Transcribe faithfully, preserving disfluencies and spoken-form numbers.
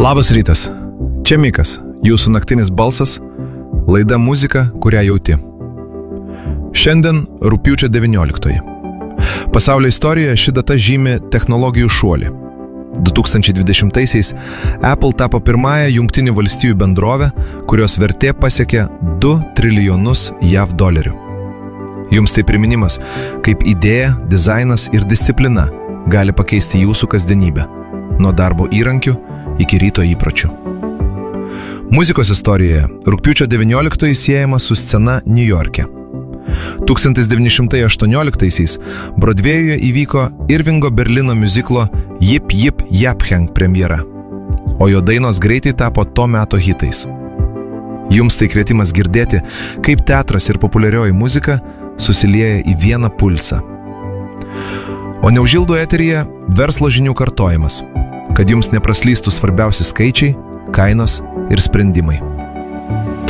Labas rytas, čia Mikas, jūsų naktinis balsas, laida muzika, kurią jauti. Šiandien rugpjūčio devynioliktoji. Pasaulio istorijoje ši data žymi technologijų šuolį. du tūkstančiai dvidešimtaisiais Apple tapo pirmąją Jungtinių valstijų bendrovę, kurios vertė pasiekė du trilijonus jav dolerių. Jums tai priminimas, kaip idėja, dizainas ir disciplina gali pakeisti jūsų kasdienybę, nuo darbo įrankių iki ryto įpročių. Muzikos istorijoje rugpjūčio devynioliktoji siejama su scena Niujorke. tūkstantis devyni šimtai aštuonioliktaisiais Brodvėjuje įvyko Irvingo Berlino miuziklo Jip Jip Japheng premjera, o jo dainos greitai tapo to meto hitais. Jums tai kvietimas girdėti, kaip teatras ir populiarioji muzika susilieja į vieną pulsą. O neužilgo eteryje verslo žinių kartojimas, kad jums nepraslystų svarbiausi skaičiai, kainos ir sprendimai.